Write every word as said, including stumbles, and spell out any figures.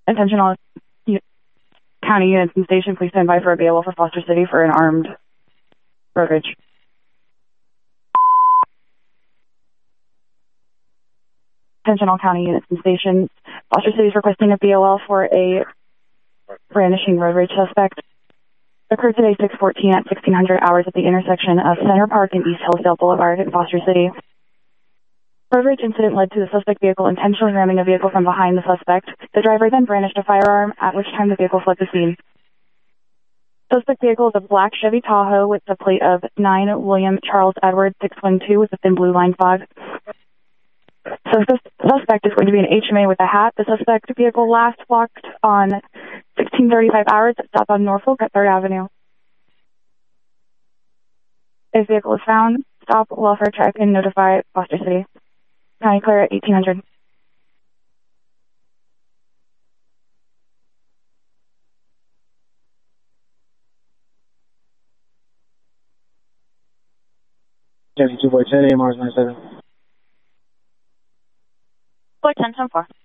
Attention all county units and station, please stand by for a bail for Foster City for an armed road rage. Attention all county units and stations. Foster City is requesting a B O L for a brandishing road rage suspect. Occurred today six fourteen at sixteen hundred hours at the intersection of Center Park and East Hillsdale Boulevard in Foster City. Road rage incident led to the suspect vehicle intentionally ramming a vehicle from behind the suspect. The driver then brandished a firearm, at which time the vehicle fled the scene. Suspect vehicle is a black Chevy Tahoe with the plate of nine William Charles Edward six one two with a thin blue line fog. So the suspect is going to be an H M A with a hat. The suspect vehicle last walked on sixteen thirty-five hours at stop on Norfolk at third Avenue. If vehicle is found, stop, welfare check, and notify Foster City. County clear at eighteen hundred. Chevy two four ten, A M R nine seven. Four ten, ten four.